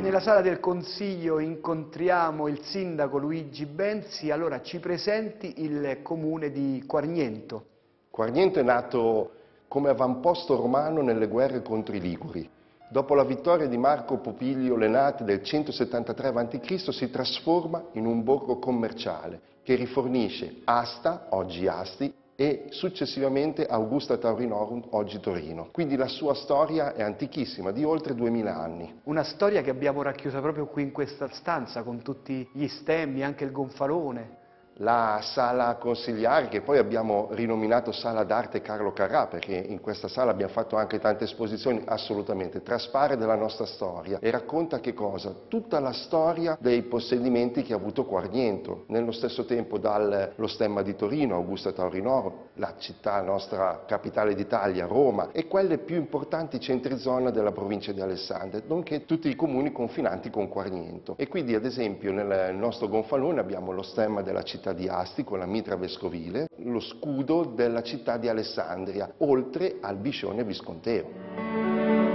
nella sala del Consiglio incontriamo il sindaco Luigi Benzi. Allora ci presenti il comune di Quarniento. Quarniento è nato come avamposto romano nelle guerre contro i Liguri. Dopo la vittoria di Marco Popilio Lenate del 173 a.C. si trasforma in un borgo commerciale che rifornisce Asta, oggi Asti, e successivamente Augusta Taurinorum, oggi Torino. Quindi la sua storia è antichissima, di oltre 2000 anni. Una storia che abbiamo racchiusa proprio qui in questa stanza, con tutti gli stemmi, anche il gonfalone. La sala consigliare, che poi abbiamo rinominato Sala d'Arte Carlo Carrà, perché in questa sala abbiamo fatto anche tante esposizioni, assolutamente traspare della nostra storia e racconta che cosa? Tutta la storia dei possedimenti che ha avuto Quarniento, nello stesso tempo dallo stemma di Torino, Augusta Taurinorum, la città nostra capitale d'Italia, Roma, e quelle più importanti centri zona della provincia di Alessandria, nonché tutti i comuni confinanti con Quarniento. E quindi ad esempio nel nostro gonfalone abbiamo lo stemma della città di Asti con la mitra vescovile, lo scudo della città di Alessandria, oltre al biscione visconteo.